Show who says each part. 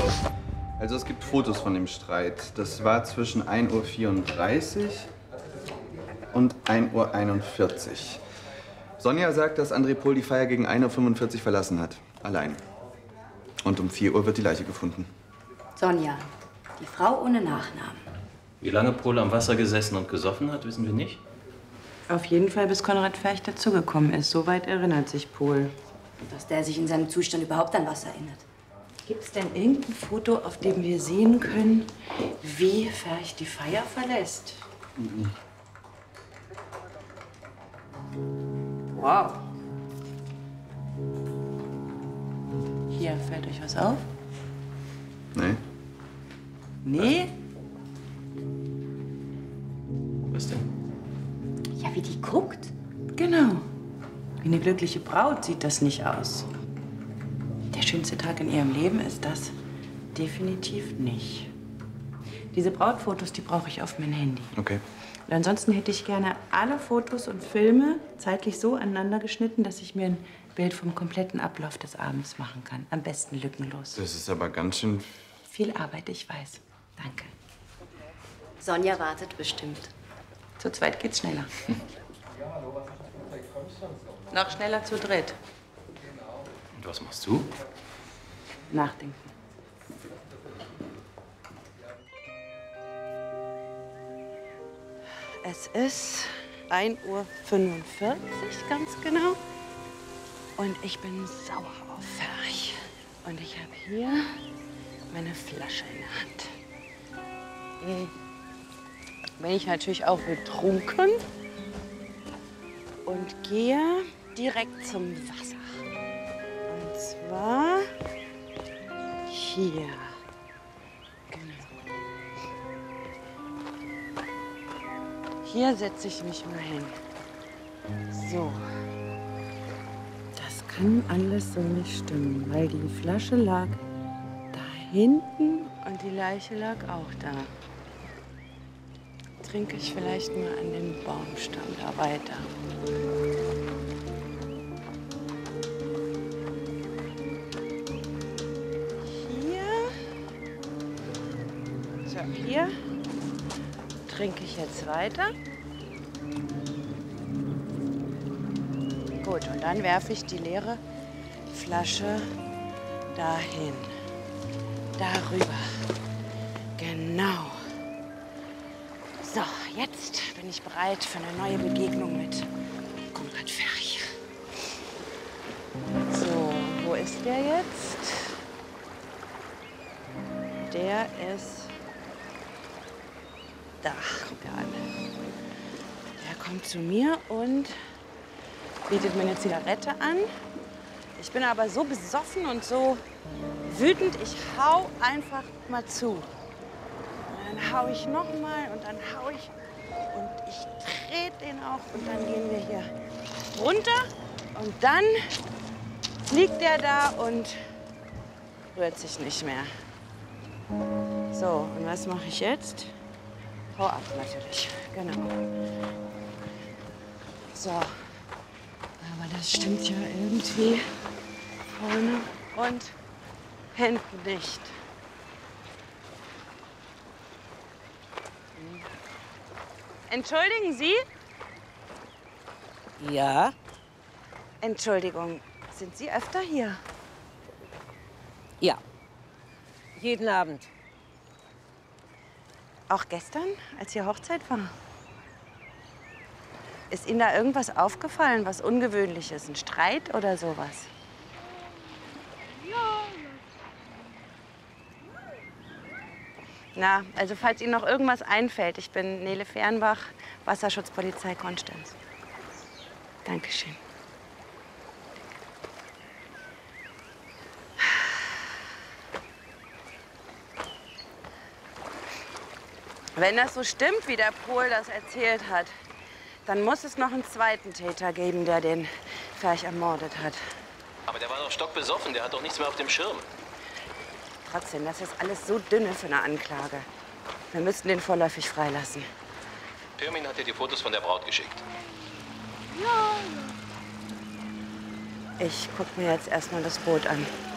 Speaker 1: Also es gibt Fotos von dem Streit. Das war zwischen 1:34 Uhr und 1:41 Uhr. Sonja sagt, dass André Pohl die Feier gegen 1:45 Uhr verlassen hat. Allein. Und um 4 Uhr wird die Leiche gefunden.
Speaker 2: Sonja, die Frau ohne Nachnamen.
Speaker 3: Wie lange Pohl am Wasser gesessen und gesoffen hat, wissen wir nicht.
Speaker 4: Auf jeden Fall, bis Konrad Ferch dazugekommen ist. Soweit erinnert sich Pohl.
Speaker 2: Dass der sich in seinem Zustand überhaupt an was erinnert.
Speaker 4: Gibt es denn irgendein Foto, auf dem wir sehen können, wie Ferch die Feier verlässt?
Speaker 1: Mhm.
Speaker 4: Wow. Hier, fällt euch was auf?
Speaker 1: Nee.
Speaker 4: Nee?
Speaker 3: Was denn?
Speaker 2: Ja, wie die guckt.
Speaker 4: Genau. Wie eine glückliche Braut sieht das nicht aus. Der schönste Tag in ihrem Leben ist das definitiv nicht. Diese Brautfotos, die brauche ich auf mein Handy.
Speaker 1: Okay.
Speaker 4: Und ansonsten hätte ich gerne alle Fotos und Filme zeitlich so aneinander geschnitten, dass ich mir ein Bild vom kompletten Ablauf des Abends machen kann. Am besten lückenlos.
Speaker 1: Das ist aber ganz schön...
Speaker 4: Viel Arbeit, ich weiß. Danke.
Speaker 2: Sonja wartet bestimmt.
Speaker 4: Zu zweit geht's schneller. Noch schneller zu dritt.
Speaker 3: Und was machst du?
Speaker 4: Nachdenken. Es ist 1:45 Uhr, ganz genau. Und ich bin sauer auf Ferch. Und ich habe hier meine Flasche in der Hand. Bin ich natürlich auch betrunken und gehe direkt zum Wasser. Und zwar hier. Genau. Hier setze ich mich mal hin. So. Das kann alles so nicht stimmen, weil die Flasche lag da hinten und die Leiche lag auch da. Trinke ich vielleicht mal an den Baumstamm da weiter. Hier trinke ich jetzt weiter. Gut, und dann werfe ich die leere Flasche dahin. Darüber. Genau. So, jetzt bin ich bereit für eine neue Begegnung mit Konrad Ferch. So, wo ist der jetzt? Der ist da. Guck an. Der kommt zu mir und bietet mir eine Zigarette an. Ich bin aber so besoffen und so wütend, ich hau einfach mal zu. Und dann hau ich noch mal und dann hau ich und ich trete den auch und dann gehen wir hier runter und dann liegt der da und rührt sich nicht mehr. So, und was mache ich jetzt? Hau ab natürlich, genau. So, aber das stimmt ja irgendwie vorne und hinten nicht. Entschuldigen Sie?
Speaker 5: Ja,
Speaker 4: Entschuldigung, sind Sie öfter hier?
Speaker 5: ja. Jeden Abend.
Speaker 4: Auch gestern, als hier Hochzeit war? Ist Ihnen da irgendwas aufgefallen, was Ungewöhnliches? Ein Streit oder sowas? Na, also falls Ihnen noch irgendwas einfällt, ich bin Nele Fehrenbach, Wasserschutzpolizei Konstanz. Dankeschön. Wenn das so stimmt, wie der Pohl das erzählt hat, dann muss es noch einen zweiten Täter geben, der den Ferch ermordet hat.
Speaker 3: Aber der war doch stockbesoffen, der hat doch nichts mehr auf dem Schirm.
Speaker 4: Trotzdem, das ist alles so dünne für eine Anklage. Wir müssten den vorläufig freilassen.
Speaker 3: Pirmin hat dir die Fotos von der Braut geschickt.
Speaker 4: Ich guck mir jetzt erstmal das Boot an.